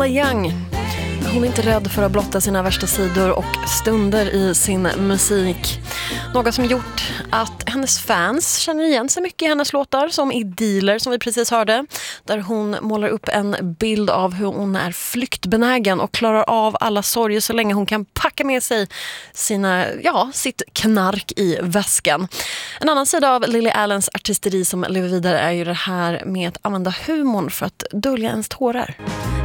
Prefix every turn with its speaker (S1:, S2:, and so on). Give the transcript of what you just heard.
S1: Ella Young. Hon är inte rädd för att blotta sina värsta sidor och stunder i sin musik. Något som gjort att hennes fans känner igen sig mycket i hennes låtar, som i Dealer som vi precis hörde. Där hon målar upp en bild av hur hon är flyktbenägen och klarar av alla sorger så länge hon kan packa med sig sitt knark i väskan. En annan sida av Lily Allens artisteri som lever vidare är ju det här med att använda humorn för att dölja ens tårar.